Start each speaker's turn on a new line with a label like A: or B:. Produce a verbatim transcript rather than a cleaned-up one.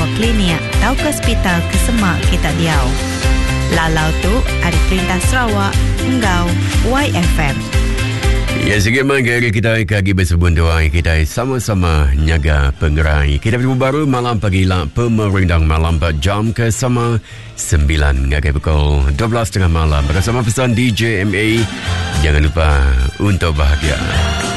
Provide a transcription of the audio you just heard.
A: ke klinik atau ke hospital ke semak kita diau. Lalau tu ada Perintah Sarawak Enggau Y F M.
B: Ya, sikit mangga kita kaki bersebunduai kita sama-sama nyaga pengerai. Kita bertemu baru malam pagi lah pemerintang malam pada jam ke sama sembilan ngagai pukul dua belas tengah malam bersama pesan D J M A. Jangan lupa untuk bahagia.